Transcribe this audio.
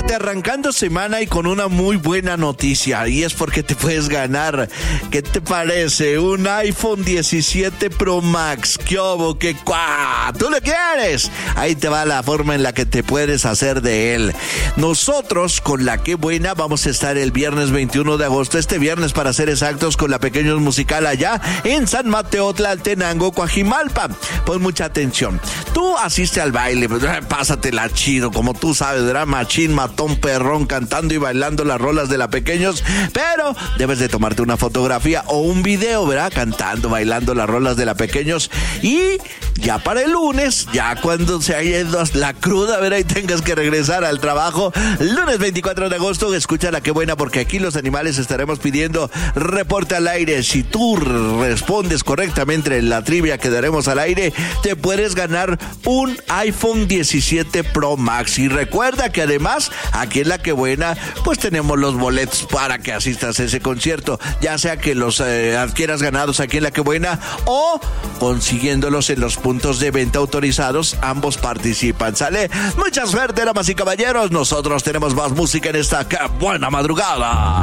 Fíjate, arrancando semana y con una muy buena noticia, y es porque te puedes ganar, ¿qué te parece? Un iPhone 17 Pro Max. ¿Qué obo? ¿Qué cuá? ¿Tú lo quieres? Ahí te va la forma en la que te puedes hacer de él. Nosotros, con la Qué Buena, vamos a estar el viernes 21 de agosto, este viernes para ser exactos, con la Pequeños Musical allá en San Mateo Tlaltenango, Coajimalpa. Pues mucha atención. Tú asiste al baile, pásatela chido, como tú sabes, ¿verdad? Machín, matón, perrón, cantando y bailando las rolas de la Pequeños, pero debes de tomarte una fotografía o un video, ¿verdad? Cantando, bailando las rolas de la Pequeños, y ya para el lunes, ya cuando se haya ido la cruda, ¿verdad? Y tengas que regresar al trabajo, lunes 24 de agosto, escucha la Qué Buena, porque aquí los animales estaremos pidiendo reporte al aire. Si tú respondes correctamente en la trivia que daremos al aire, te puedes ganar un iPhone 17 Pro Max. Y recuerda que además, aquí en la Qué Buena, pues tenemos los boletos para que asistas a ese concierto, ya sea que los adquieras ganados aquí en la Qué Buena o consiguiéndolos en los puntos de venta autorizados. Ambos participan, ¿sale? Mucha suerte, damas y caballeros. Nosotros tenemos más música en esta Qué Buena madrugada.